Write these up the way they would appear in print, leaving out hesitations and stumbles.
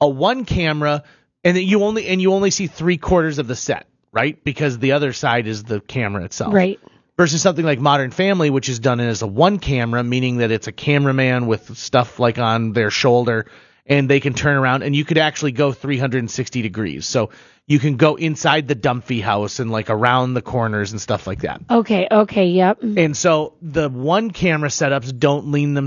A one camera, and then you only see 3/4 of the set, right? Because the other side is the camera itself. Right. Versus something like Modern Family, which is done as a one camera, meaning that it's a cameraman with stuff like on their shoulder, and they can turn around, and you could actually go 360 degrees. So you can go inside the Dunphy house and like around the corners and stuff like that. Okay, yep. And so the one camera setups don't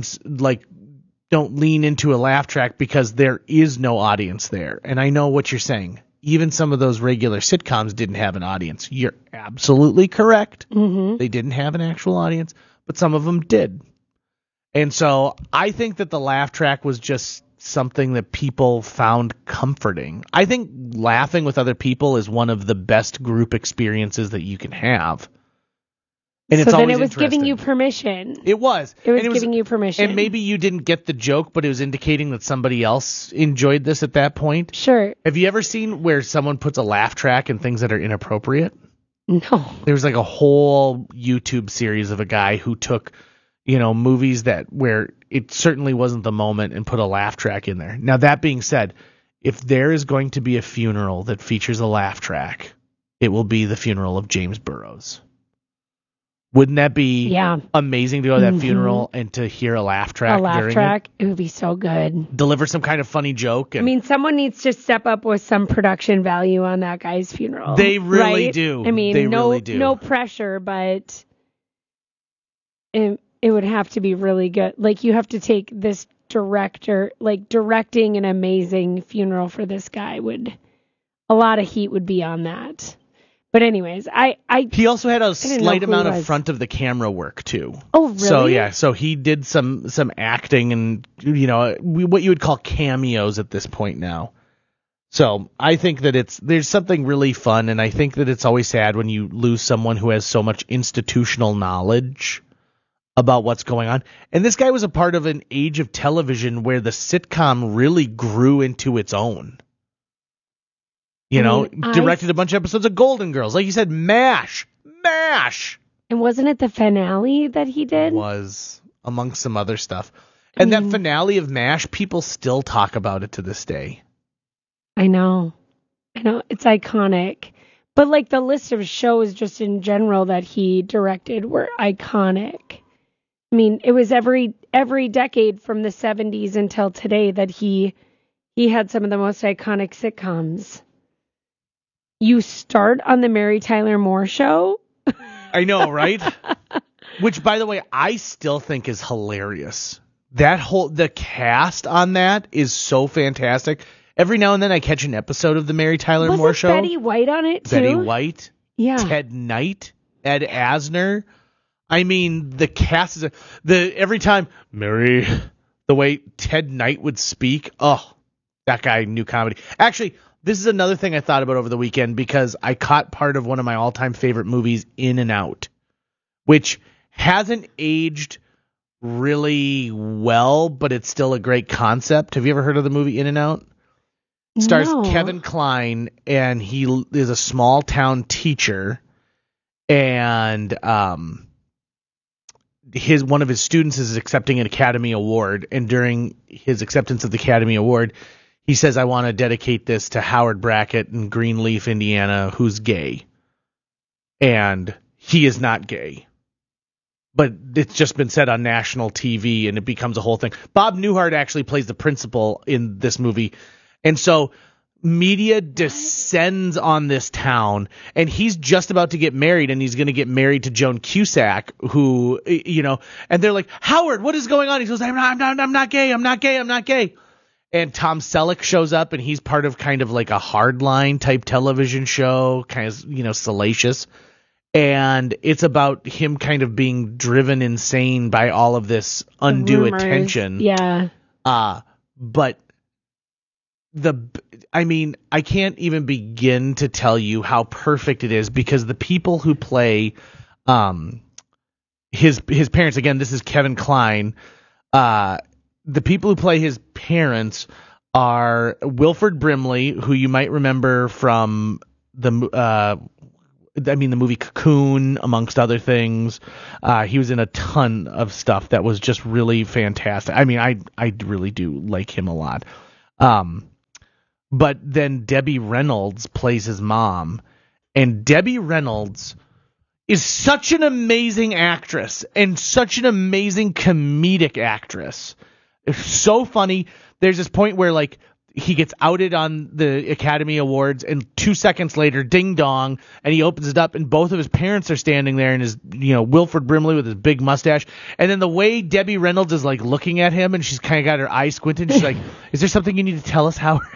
lean into a laugh track because there is no audience there. And I know what you're saying. Even some of those regular sitcoms didn't have an audience. You're absolutely correct. Mm-hmm. They didn't have an actual audience, but some of them did. And so I think that the laugh track was just something that people found comforting. I think laughing with other people is one of the best group experiences that you can have. And so it's then always it was giving interesting. you permission. It was. It was giving you permission. And maybe you didn't get the joke, but it was indicating that somebody else enjoyed this at that point. Sure. Have you ever seen where someone puts a laugh track in things that are inappropriate? No. There was like a whole YouTube series of a guy who took, movies where it certainly wasn't the moment and put a laugh track in there. Now, that being said, if there is going to be a funeral that features a laugh track, it will be the funeral of James Burrows. Wouldn't that be amazing to go to that funeral and to hear a laugh track? It would be so good. Deliver some kind of funny joke. Someone needs to step up with some production value on that guy's funeral. They really do. No pressure, but it would have to be really good. Like, you have to take this director, like directing an amazing funeral for this guy a lot of heat would be on that. But anyways, he also had a slight amount of front of the camera work too. Oh, really? So he did some acting and what you would call cameos at this point now. So I think that there's something really fun, and I think that it's always sad when you lose someone who has so much institutional knowledge about what's going on. And this guy was a part of an age of television where the sitcom really grew into its own. Directed a bunch of episodes of Golden Girls. Like you said, MASH. And wasn't it the finale that he did? It was, amongst some other stuff. And that finale of MASH, people still talk about it to this day. I know. It's iconic. But like the list of shows just in general that he directed were iconic. It was every decade from the 70s until today that he had some of the most iconic sitcoms. You start on the Mary Tyler Moore Show? I know, right? Which, by the way, I still think is hilarious. The cast on that is so fantastic. Every now and then I catch an episode of the Mary Tyler Moore Show. Wasn't Betty White on it, too? Betty White. Yeah. Ted Knight. Ed Asner. The cast is... every time, Mary... The way Ted Knight would speak, that guy knew comedy. Actually... This is another thing I thought about over the weekend because I caught part of one of my all-time favorite movies, In and Out, which hasn't aged really well, but it's still a great concept. Have you ever heard of the movie In and Out? It stars Kevin Kline, and he is a small-town teacher, and one of his students is accepting an Academy Award, and during his acceptance of the Academy Award, he says, I want to dedicate this to Howard Brackett in Greenleaf, Indiana, who's gay. And he is not gay. But it's just been said on national TV, and it becomes a whole thing. Bob Newhart actually plays the principal in this movie. And so media descends on this town, and he's just about to get married, and he's going to get married to Joan Cusack, who, and they're like, Howard, what is going on? He goes, I'm not gay. And Tom Selleck shows up, and he's part of kind of like a hardline type television show, kind of, salacious. And it's about him kind of being driven insane by all of this undue attention. Yeah. But I can't even begin to tell you how perfect it is because the people who play his parents, again, this is Kevin Kline, the people who play his parents are Wilford Brimley, who you might remember from the movie Cocoon, amongst other things. He was in a ton of stuff that was just really fantastic. I really do like him a lot. but then Debbie Reynolds plays his mom, and Debbie Reynolds is such an amazing actress and such an amazing comedic actress. It's so funny. There's this point where like he gets outed on the Academy Awards, and 2 seconds later, ding dong, and he opens it up, and both of his parents are standing there, and his, Wilford Brimley with his big mustache, and then the way Debbie Reynolds is like looking at him, and she's kind of got her eyes squinted, she's like, "Is there something you need to tell us, Howard?"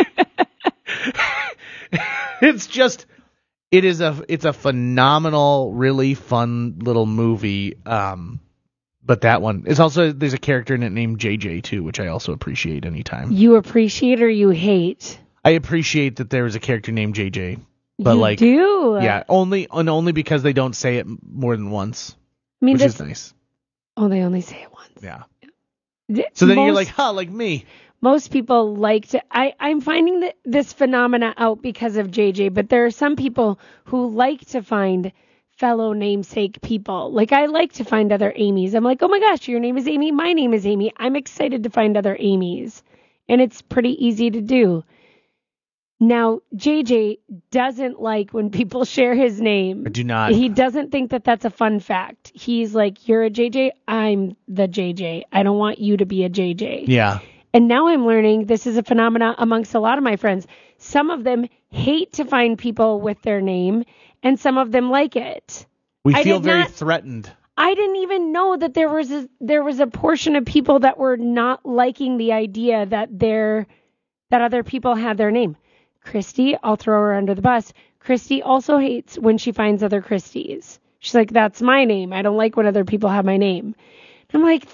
It's a phenomenal, really fun little movie. But that one is also, there's a character in it named JJ too, which I also appreciate anytime. You appreciate or you hate? I appreciate that there is a character named JJ. But you do? Yeah, only because they don't say it more than once. I mean, which is nice. Oh, they only say it once. Yeah. So then you're like, like me. Most people like to. I'm finding this phenomena out because of JJ, but there are some people who like to find fellow namesake people. Like, I like to find other Amy's. I'm like, oh my gosh, your name is Amy. My name is Amy. I'm excited to find other Amy's. And it's pretty easy to do. Now, JJ doesn't like when people share his name. I do not. He doesn't think that that's a fun fact. He's like, you're a JJ. I'm the JJ. I don't want you to be a JJ. Yeah. And now I'm learning this is a phenomena amongst a lot of my friends. Some of them hate to find people with their name, and some of them like it. We feel very threatened. I didn't even know that there was a portion of people that were not liking the idea that other people had their name. Christy, I'll throw her under the bus. Christy also hates when she finds other Christies. She's like, that's my name. I don't like when other people have my name. I'm like,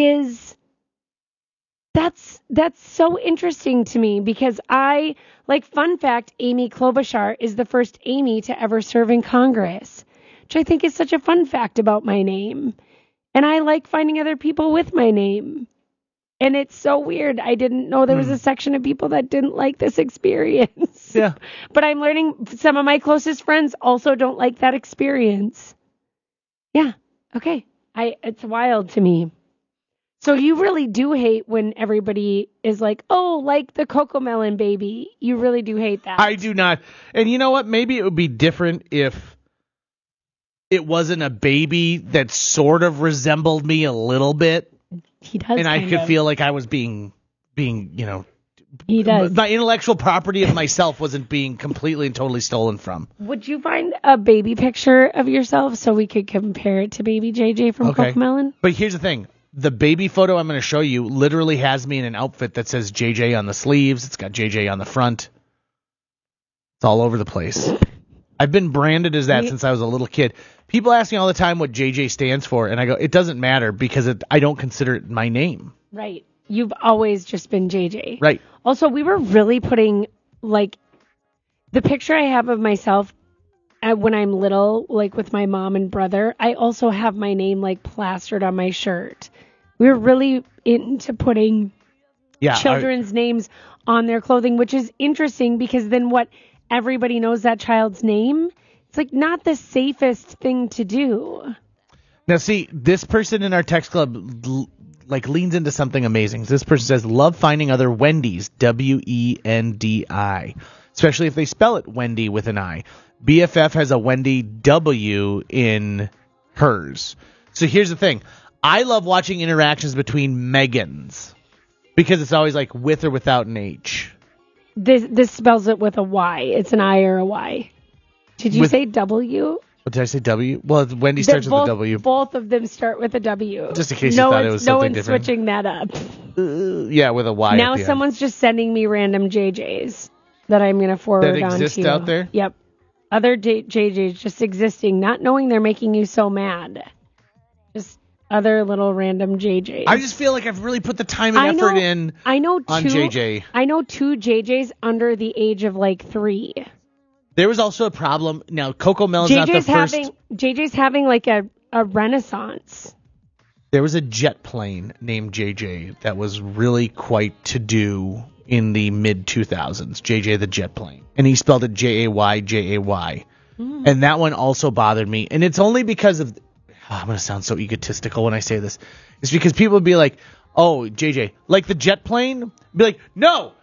that's so interesting to me, because fun fact, Amy Klobuchar is the first Amy to ever serve in Congress, which I think is such a fun fact about my name. And I like finding other people with my name. And it's so weird. I didn't know there was a section of people that didn't like this experience. Yeah. But I'm learning some of my closest friends also don't like that experience. Yeah. Okay. It's wild to me. So you really do hate when everybody is like, oh, like the Cocomelon baby. You really do hate that. I do not. And you know what? Maybe it would be different if it wasn't a baby that sort of resembled me a little bit. He does. And I could feel like I was being, he does. My intellectual property of myself wasn't being completely and totally stolen from. Would you find a baby picture of yourself so we could compare it to baby JJ from Cocomelon? But here's the thing. The baby photo I'm going to show you literally has me in an outfit that says JJ on the sleeves. It's got JJ on the front. It's all over the place. I've been branded as that since I was a little kid. People ask me all the time what JJ stands for, and I go, it doesn't matter because I don't consider it my name. Right. You've always just been JJ. Right. Also, we were really putting, the picture I have of myself when I'm little, with my mom and brother, I also have my name, plastered on my shirt. We were really into putting children's names on their clothing, which is interesting because then what everybody knows that child's name, it's not the safest thing to do. Now, see, this person in our text club leans into something amazing. This person says, love finding other Wendy's, Wendi, especially if they spell it Wendy with an I. BFF has a Wendy W in hers. So here's the thing. I love watching interactions between Megans because it's always with or without an H. This spells it with a Y. It's an I or a Y. Did you say W? What did I say? W? Well, Wendy starts with a W. Both of them start with a W. Just in case you thought it was something different. No one's switching that up. Yeah, with a Y. Now someone's just sending me random JJs that I'm going to forward on to you. That exist out there? Yep. Other JJs just existing, not knowing they're making you so mad. Just other little random JJs. I just feel like I've really put the time and effort in on JJ. I know 2 JJs under the age of 3. There was also a problem. Now, Cocomelon's not the first. JJ's having a renaissance. There was a jet plane named JJ that was really quite to do in the mid-2000s. JJ the jet plane. And he spelled it Jay. And that one also bothered me. And it's only because of... I'm going to sound so egotistical when I say this. It's because people would be like, oh, JJ, like the jet plane? Be like, no,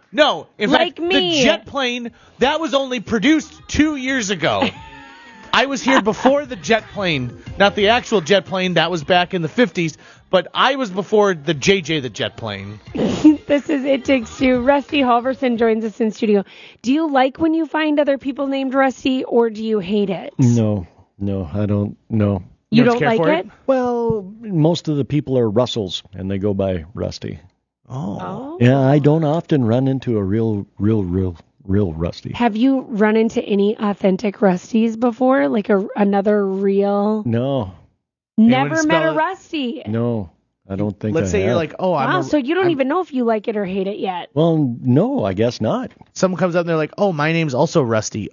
No. In Like fact, me. the jet plane, that was only produced 2 years ago. I was here before the jet plane. Not the actual jet plane. That was back in the 50s. But I was before the JJ the jet plane. This is It Takes Two. Rusty Halverson joins us in studio. Do you like when you find other people named Rusty, or do you hate it? No, I don't. No. You don't don't care like for it? it? Well, most of the people are Russells, and they go by Rusty. Oh. Yeah, I don't often run into a real Rusty. Have you run into any authentic Rusties before? Like another real? No, Never met spell a it? Rusty. no, I don't think. Let's I say you're have. like, oh, Wow, so you don't even know if you like it or hate it yet. Well, no, I guess not. someone comes up and they're like, oh, my name's also Rusty.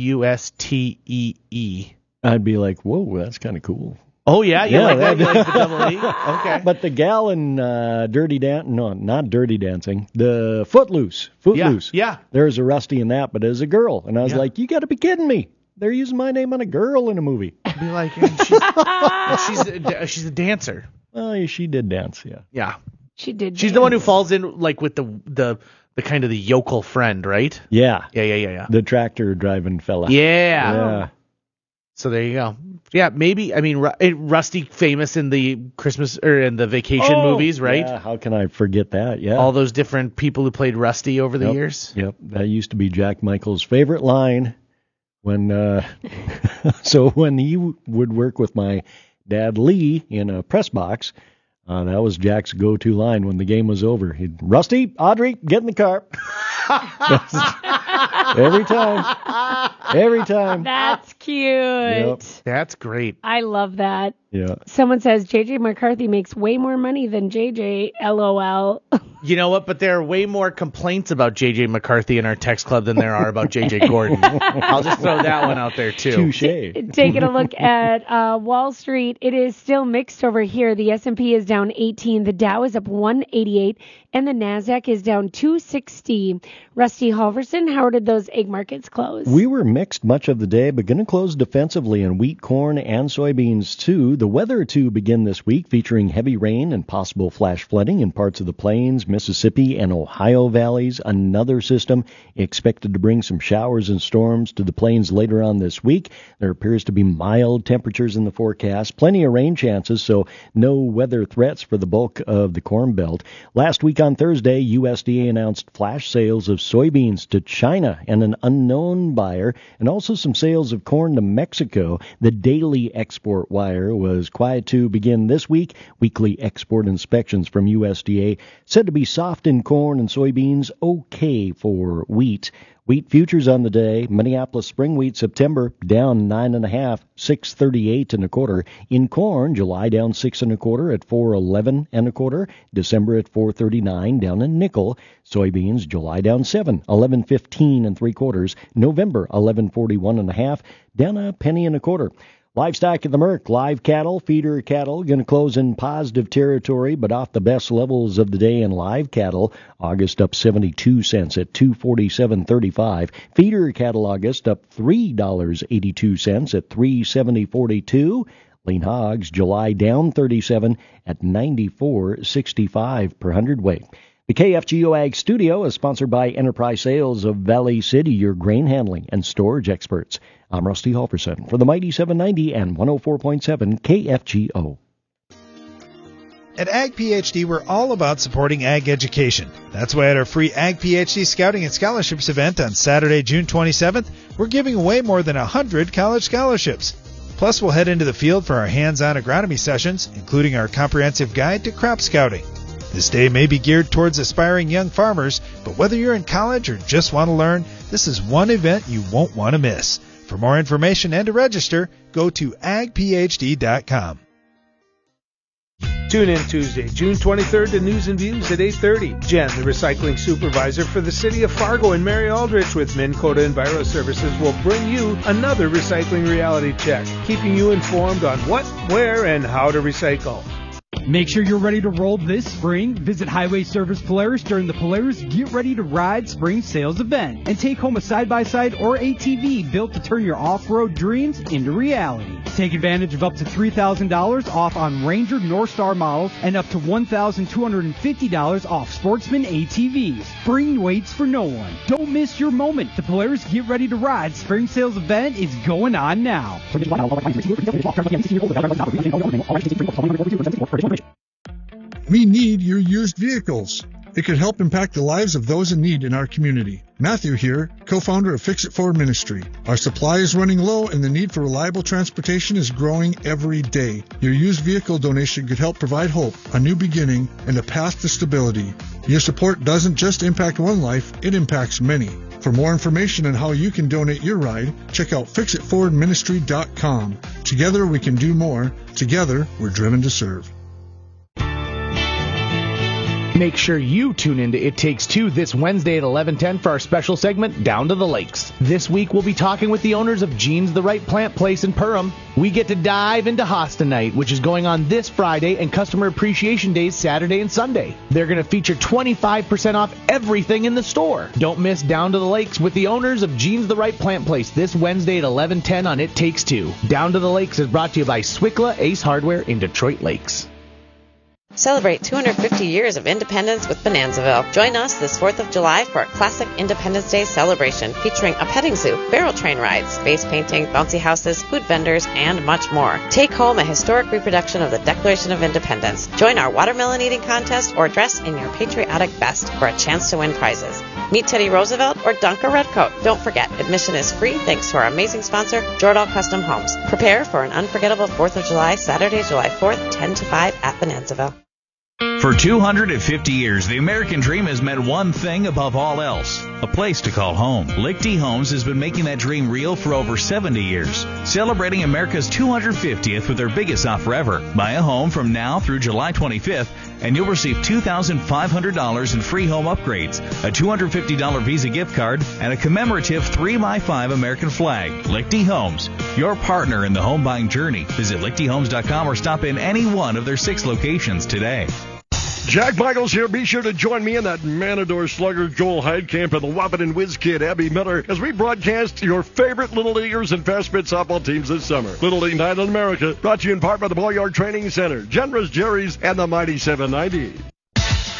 Rustee. I'd be like, whoa, that's kind of cool. Oh, yeah? You Yeah, like that? You that- like the double E? Okay. But the gal in Dirty Dancing, no, not Dirty Dancing, the Footloose. Yeah. There's a Rusty in that, but as a girl. And I was Yeah. like, you got to be kidding me. They're using my name on a girl in a movie. Be like, and she's a dancer. Oh, she did dance, yeah. Yeah. She did. She's the one who falls in like with the kind of the yokel friend, right? Yeah. Yeah. The tractor driving fella. Yeah. So there you go. Yeah, maybe. I mean, Rusty famous in the Christmas or in the vacation movies, right? Yeah, how can I forget that? Yeah. All those different people who played Rusty over the years. Yep. That used to be Jack Michael's favorite line when so when he would work with my dad Lee in a press box, that was Jack's go-to line when the game was over. He'd, Rusty, Audrey, get in the car. Every time. That's cute. Yep. That's great. I love that. Yeah. Someone says JJ McCarthy makes way more money than JJ. LOL. You know what? But there are way more complaints about J.J. McCarthy in our text club than there are about J.J. Gordon. I'll just throw that one out there, too. Touche. Taking a look at Wall Street, it is still mixed over here. The S&P is down 18, the Dow is up 188, and the Nasdaq is down 260. Rusty Halverson, how did those egg markets close? We were mixed much of the day, but going to close defensively in wheat, corn, and soybeans, too. The weather to begin this week, featuring heavy rain and possible flash flooding in parts of the plains, Mississippi, and Ohio valleys. Another system expected to bring some showers and storms to the plains later on this week. There appears to be mild temperatures in the forecast, plenty of rain chances, so no weather threats for the bulk of the Corn Belt. Last week on Thursday, USDA announced flash sales of soybeans to China and an unknown buyer, and also some sales of corn to Mexico. The daily export wire was quiet to begin this week. Weekly export inspections from USDA said to be soft in corn and soybeans, okay for wheat. Wheat futures on the day, Minneapolis spring wheat September down 9.5, 6.38 1/4. In corn, July down 6 1/4 at 4.11 1/4. December at 4.39 down a nickel. Soybeans, July down 7, 11.15 3/4. November 11.41 1/2, down a penny 1/4. Livestock at the Merc, live cattle, feeder cattle, going to close in positive territory, but off the best levels of the day in live cattle. August up 72 cents at $247.35. Feeder per August up $3.82 at $370.42. Lean hogs, July down 37 at 94.65 per hundredweight. The KFGO Ag Studio is sponsored by Enterprise Sales of Valley City, your grain handling and storage experts. I'm Rusty Halverson for the Mighty 790 and 104.7 KFGO. At Ag PhD, we're all about supporting ag education. That's why at our free Ag PhD Scouting and Scholarships event on Saturday, June 27th, we're giving away more than 100 college scholarships. Plus, we'll head into the field for our hands-on agronomy sessions, including our comprehensive guide to crop scouting. This day may be geared towards aspiring young farmers, but whether you're in college or just want to learn, this is one event you won't want to miss. For more information and to register, go to agphd.com. Tune in Tuesday, June 23rd to News and Views at 8:30. Jen, the recycling supervisor for the city of Fargo and Mary Aldrich with Minn Kota Enviro Services, will bring you another recycling reality check, keeping you informed on what, where, and how to recycle. Make sure you're ready to roll this spring. Visit Highway Service Polaris during the Polaris Get Ready to Ride Spring Sales event and take home a side-by-side or ATV built to turn your off-road dreams into reality. Take advantage of up to $3,000 off on Ranger Northstar models and up to $1,250 off Sportsman ATVs. Spring waits for no one. Don't miss your moment. The Polaris Get Ready to Ride spring sales event is going on now. We need your used vehicles. It could help impact the lives of those in need in our community. Matthew here, co-founder of Fix It Forward Ministry. Our supply is running low and the need for reliable transportation is growing every day. Your used vehicle donation could help provide hope, a new beginning, and a path to stability. Your support doesn't just impact one life, it impacts many. For more information on how you can donate your ride, check out fixitforwardministry.com. Together we can do more. Together we're driven to serve. Make sure you tune into It Takes Two this Wednesday at 11:10 for our special segment, Down to the Lakes. This week, we'll be talking with the owners of Jean's the Right Plant Place in Perham. We get to dive into Hosta Night, which is going on this Friday, and Customer Appreciation Days Saturday and Sunday. They're going to feature 25% off everything in the store. Don't miss Down to the Lakes with the owners of Jean's the Right Plant Place this Wednesday at 11:10 on It Takes Two. Down to the Lakes is brought to you by Swickla Ace Hardware in Detroit Lakes. Celebrate 250 years of independence with Bonanzaville. Join us this 4th of July for a classic Independence Day celebration featuring a petting zoo, barrel train rides, face painting, bouncy houses, food vendors, and much more. Take home a historic reproduction of the Declaration of Independence. Join our watermelon eating contest or dress in your patriotic best for a chance to win prizes. Meet Teddy Roosevelt or dunk a redcoat. Don't forget, admission is free thanks to our amazing sponsor, Jordahl Custom Homes. Prepare for an unforgettable 4th of July, Saturday, July 4th, 10 to 5 at Bonanzaville. For 250 years, the American dream has meant one thing above all else, a place to call home. Lichty Homes has been making that dream real for over 70 years, celebrating America's 250th with their biggest offer ever. Buy a home from now through July 25th, and you'll receive $2,500 in free home upgrades, a $250 Visa gift card, and a commemorative 3x5 American flag. Lichty Homes, your partner in the home buying journey. Visit lichtyhomes.com or stop in any one of their 6 locations today. Jack Michaels here. Be sure to join me and that Matador slugger Joel Heidkamp and the Wahpeton Whiz Kid Abby Miller as we broadcast your favorite Little Leaguers and Fast Spit softball teams this summer. Little League Night in America, brought to you in part by the Boyard Training Center, Generous Jerry's, and the Mighty 790.